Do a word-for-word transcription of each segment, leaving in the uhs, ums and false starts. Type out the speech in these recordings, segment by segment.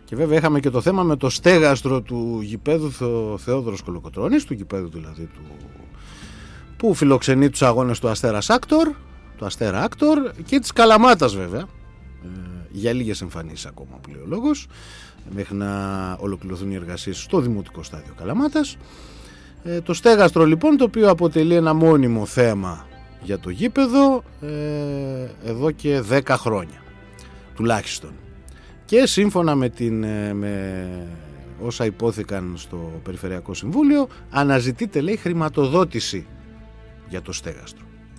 Και βέβαια είχαμε και το θέμα με το στέγαστρο του γηπέδου Θεο, Θεόδωρος Κολοκοτρώνης, του γηπέδου δηλαδή του, που φιλοξενεί τους αγώνες του Αστέρα Άκτορ, του Αστέρα Άκτορ και της Καλαμάτας βέβαια, ε, για λίγες εμφανίσεις ακόμα που λέει ο λόγος, μέχρι να ολοκληρωθούν οι εργασίες στο Δημοτικό Στάδιο Καλαμάτας. Ε, το στέγαστρο λοιπόν, το οποίο αποτελεί ένα μόνιμο θέμα για το γήπεδο ε, εδώ και δέκα χρόνια τουλάχιστον. Και σύμφωνα με, την, με όσα υπόθηκαν στο Περιφερειακό Συμβούλιο, αναζητείται λέει χρηματοδότηση για το στέγαστρο.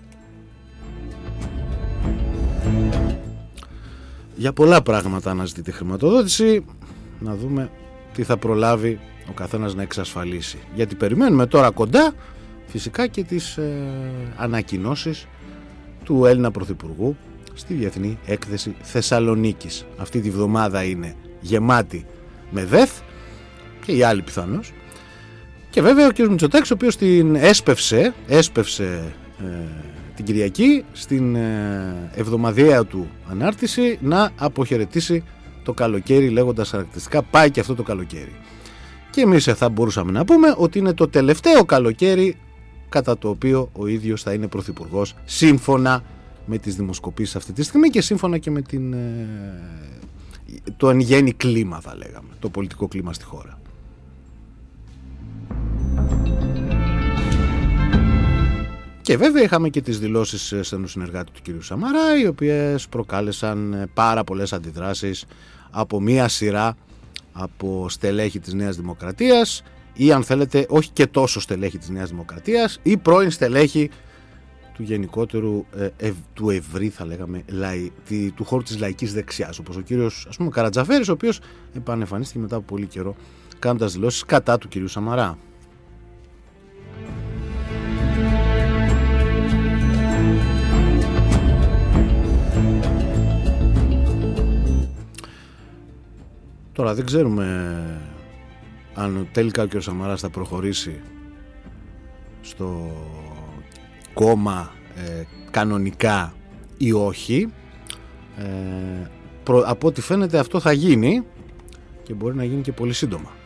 Για πολλά πράγματα αναζητείται χρηματοδότηση. Να δούμε τι θα προλάβει ο καθένας να εξασφαλίσει. Γιατί περιμένουμε τώρα κοντά φυσικά και τις ε, ανακοινώσεις του Έλληνα Πρωθυπουργού στη Διεθνή Έκθεση Θεσσαλονίκης. Αυτή τη βδομάδα είναι γεμάτη με ΔΕΘ και οι άλλοι πιθανώς. Και βέβαια ο κ. Μητσοτάκης, ο οποίος την έσπευσε, έσπευσε ε, την Κυριακή στην ε, εβδομαδιαία του ανάρτηση να αποχαιρετήσει το καλοκαίρι, λέγοντας χαρακτηριστικά πάει και αυτό το καλοκαίρι. Και εμείς θα μπορούσαμε να πούμε ότι είναι το τελευταίο καλοκαίρι κατά το οποίο ο ίδιος θα είναι πρωθυπουργός, σύμφωνα με τις δημοσκοπήσεις αυτή τη στιγμή και σύμφωνα και με την, ε, το εν γέννη κλίμα, θα λέγαμε, το πολιτικό κλίμα στη χώρα. Και βέβαια είχαμε και τις δηλώσεις στενού συνεργάτη του κ. Σαμαρά, οι οποίες προκάλεσαν πάρα πολλές αντιδράσεις από μία σειρά από στελέχη της Νέας Δημοκρατίας, ή αν θέλετε όχι και τόσο στελέχη της Νέας Δημοκρατίας, ή πρώην στελέχη του γενικότερου ε, ευ, του ευρύ, θα λέγαμε, λαϊ, τη, του χώρου της λαϊκής δεξιάς, όπως ο κύριος, ας πούμε, Καρατζαφέρης, ο οποίος επανεμφανίστηκε μετά από πολύ καιρό κάνοντας δηλώσεις κατά του κυρίου Σαμαρά. Τώρα δεν ξέρουμε αν τελικά ο κ. Σαμαράς θα προχωρήσει στο κόμμα ε, κανονικά ή όχι. Ε, προ, από ό,τι φαίνεται αυτό θα γίνει και μπορεί να γίνει και πολύ σύντομα.